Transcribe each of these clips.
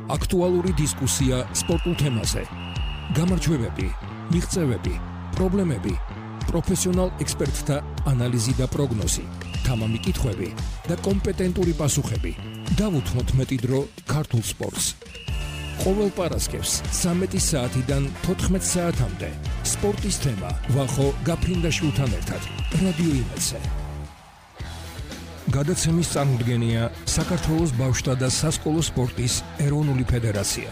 აქტუალური დისკუსია სპორტულ თემაზე. გამარჯვებები, მიღწევები, პრობლემები, პროფესიონალ ექსპერტთა ანალიზი და პროგნოზი, თამამი კითხვები და კომპეტენტური პასუხები. დავუთმოთ დრო ქართულ სპორტს. ყოველ პარასკევს 13 საათიდან 14 საათამდე სპორტის თემა ვახო გაფრინდაშვილთან ერთად რადიო იმედზე. გადაცემის წარმოდგენია საქართველოს ბავშვთა და სასკოლო სპორტის ეროვნული ფედერაცია.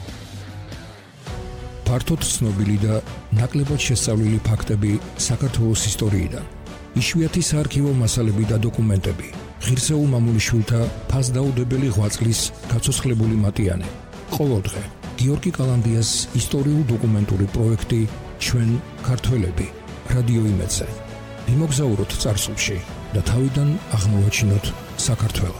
ფართოდ ცნობილი და ნაკლებად შესწავლილი ფაქტები საქართველოს ისტორიიდან. იშვიათი საარქივო მასალები და დოკუმენტები. ღირსეულ მამულიშვილთა ფასდაუდებელი ღვაწლის გაცოცხლებული მატიანე. ყოველდღე გიორგი კალანდიას ისტორიულ-დოკუმენტური პროექტი ჩვენ ქართველები რადიო იმედზე. იმოგზაუროთ წარსულში და თავიდან აღმოვაჩინოთ საქართველო.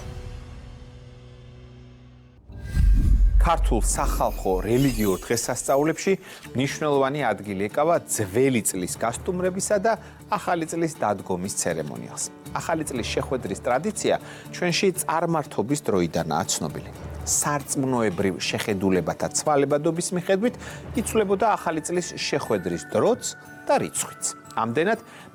ქართულ სახალხო რელიგიურ დღესასწაულებში მნიშვნელოვანი ადგილი ეკავა ძველი წლის გასტუმრებისა და ახალი წლის დადგომის ცერემონიალს. ახალი წლის შეხვედრის ტრადიცია ჩვენში წარმართობის დროიდანაა ცნობილი. სარწმუნოებრივ შეხედულებათა ცვალებადობის მიხედვით იცვლებოდა ახალი წლის შეხვედრის დროც და რიცხვიც. ამდენად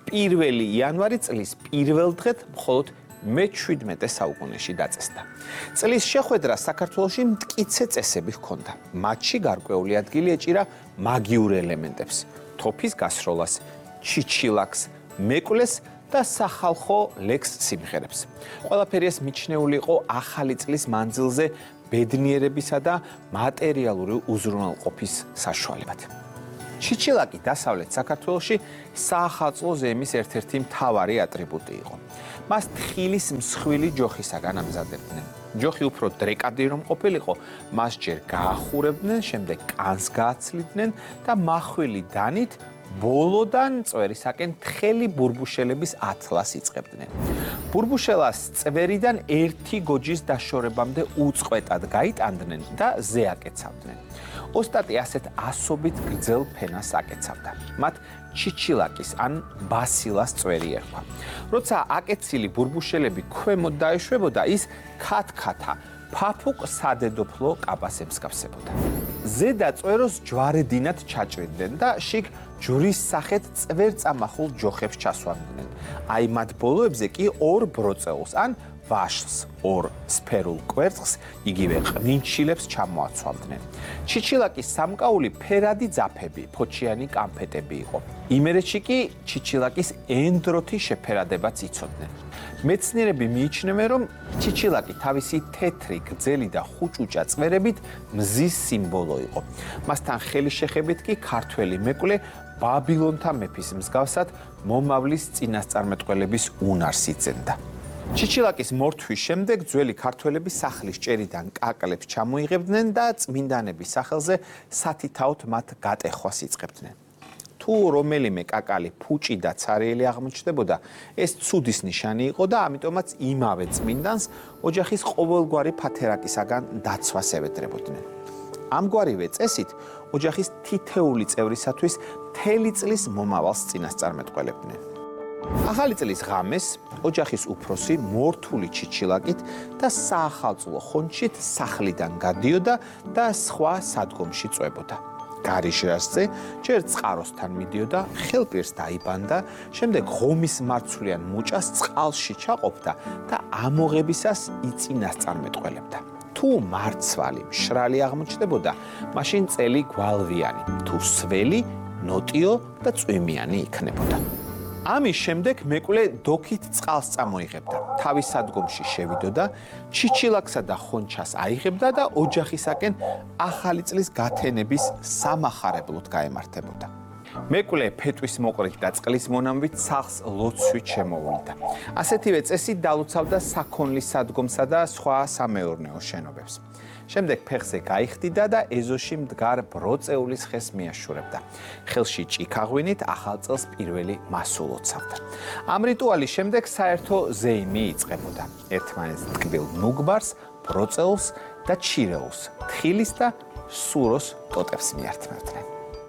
1 იანვარი წლის პირველ დღედ მხოლოდ მე-17 საუკუნეში დაწესდა. წლის შეხვედრა საქართველოში მტკიცე წესები ჰქონდა. მათში გარკვეული ადგილი ეჭირა მაგიურ ელემენტებს, თოფის გასროლას, ჩიჩილაკს, მეკვლეს და სახალხო ლექს სიმღერებს. ყველაფერი ეს მიჩნეული იყო ახალი წლის მანძილზე ბედნიერებისა და მატერიალური უზრუნველყოფის საშუალებად. ჩიჩილაკი დასავლეთ საქართველოში საახალწლო ზემის ერთ-ერთი მთავარი ატრიბუტი იყო. მას თხილის მსხვილი ჯოხისაგან ამზადებდნენ. ჯოხი უფრო დრეკადი რომ ყოფილიყო, მას ჯერ გაახურებდნენ, შემდეგ კანს გააცლიდნენ და მახვილი დანით ბოლოდან წვერისაკენ თხელი ბურბუშელების ათლას იწყებდნენ. ბურბუშელას წვერიდან ერთი გოჯის დაშორებამდე უწყვეტად გაიტანდნენ და ზე აკეცავდნენ. ოსტატი ასეთ ასობით გრძელ ფენას აკეცავდა. მათ ჩიჩილაკის ან ბასილას წვერი ერქვა. როცა აკეცილი ბურბუშელები ქვემოთ დაეშვებოდა, ის ქათქათა ფაფუკ სადედოფლო კაბას ემსგავსებოდა. ზედა წვეროს ჯვარედინად ჩაჭრიდნენ და შიგ ჯვრის სახეთ წვერწამახულ ჯოხებს ჩასვამდნენ. აი მათ ბოლოებზე კი ორ ბროწეულს ან ვაშლს, ორ სფერულ კვერცხს, იგივე ყვინჩილებს ჩამოაცვამდნენ. ჩიჩილაკის სამკაული ფერადი ძაფები, ფოჩიანი კამფეტები იყო. იმერეთში კი ჩიჩილაკის ენდროთი შეფერადებაც იცოდნენ. მეცნიერები მიიჩნევენ, რომ ჩიჩილაკი თავისი თეთრი, გრძელი და ხუჭუჭა წვერებით მზის სიმბოლო იყო. მასთან ხელი შეხებით კი ქართველი მეკვლე ბაბილონთა მეფის მსგავსად მომავლის წინასწარმეტყველების უნარს იძენდა. ჩიჩილაკის მორთვის შემდეგ ძველი ქართველები სახლის ჭერიდან კაკლებს ჩამოიღებდნენ და წმინდანების სახელზე სათითაოდ მათ გატეხვას იწყებდნენ. თუ რომელიმე კაკალი ფუჭი და ცარიელი აღმოჩნდებოდა, ეს ცუდის ნიშანი იყო და ამიტომაც იმავე წმინდანს ოჯახის ყოველგვარი ფათერაკისაგან დაცვას ევედრებოდნენ. ამგვარივე წესით ოჯახის თითეული წევრისათვის მთელი წლის მომავალს წინასწარმეტყველებდნენ. ახალი წლის ღამეს ოჯახის უფროსი მორთული ჩიჩილაკით და საახალწლო ხონჩით სახლიდან გადიოდა და სხვა სადგომში წვებოდა. გარიშრასზე ჯერ წყაროსთან მიდიოდა, ხელპირს დაიბანდა, შემდეგ ღომის მარცვლიან მუჭას წყალში ჩაყოფდა და ამოღებისას იწინასწარმეტყველებდა. თუ მარცვალი მშრალი აღმოჩნდებოდა, მაშინ წელი გვალვიანი, თუ სველი, ნოტიო და წვიმიანი იქნებოდა. ამის შემდეგ მეკვლე დოქით წყალს წამოიღებდა, თავის სადგომში შევიდოდა, ჩიჩილაკსა და ხონჩას აიღებდა და ოჯახისაკენ ახალი წლის გათენების სამახარებლოდ გაემართებოდა. მეკვლე ფეტვის მოყრით და წყლის მონამვით სახლს ლოცვით შემოუვიდა. ასეთივე წესით დალოცავდა საქონლის სადგომსა და სხვა სამეურნეო შენობებს. შემდეგ ფეხზე გაიხდიდა და ეზოში მდგარ ბროწეულის ხეს მიაშურებდა. ხელში ჭიქაღვინით ახალ წელს პირველი მასულოცავდა. ამ რიტუალის შემდეგ საერთო ზეიმი იწყებოდა. ერთმანეთს ტკბილ ნუგბარს, ბროწეულს და ჩირეულს, თხილის და სუროს ტოტებს მიართმევდნენ.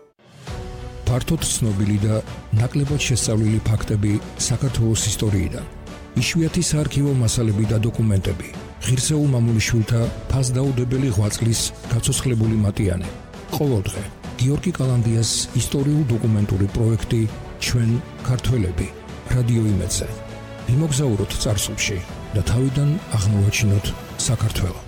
ფართოდ ცნობილი და ნაკლებად შესწავლილი ფაქტები საქართველოს ისტორიიდან. იშვიათი საარქივო მასალები და დოკუმენტები. ღირსეულ მამულიშვილთა ფასდაუდებელი ღვაწლის გაცოცხლებული მატიანე. ყოველდღე გიორგი კალანდიას ისტორიულ დოკუმენტური პროექტი ჩვენ ქართველები რადიო იმედზე. ვიმოგზაუროთ წარსულში და თავიდან აღმოვაჩინოთ საქართველო.